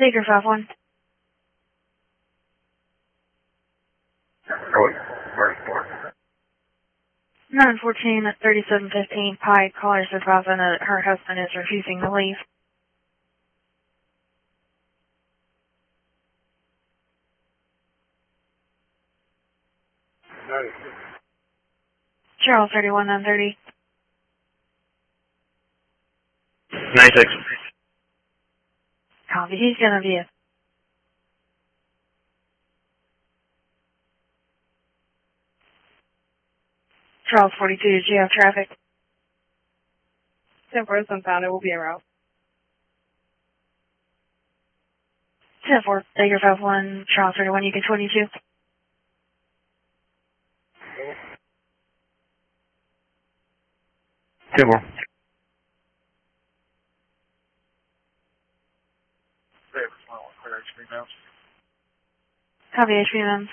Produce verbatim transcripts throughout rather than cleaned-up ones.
Baker five one. What? Where's Port? nine fourteen at thirty-seven fifteen. Pike, caller advising that her husband is refusing to leave. Charles thirty-one nine thirty. ninety-six. Copy. He's gonna be a Charles forty-two. Did you have traffic? ten four, unfounded. We'll be en route. ten four. Baker five one. Charles thirty-one. You can twenty-two. ten four. Copy H P M.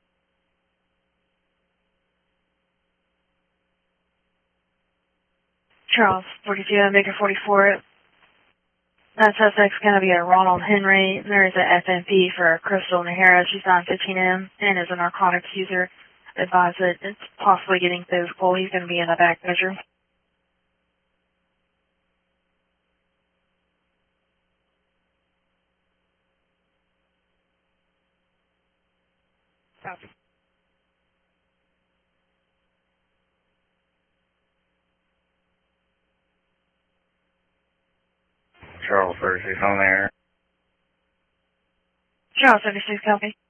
Charles forty-two and Baker forty-four. That suspect's going to be a Ronald Henry. There is a F M P for Crystal Nahara. She's nine fifteen M and is a narcotics user. Advise that it's possibly getting physical. He's going to be in the back bedroom. Copy. Charles thirty-six on there. Charles thirty-six, copy.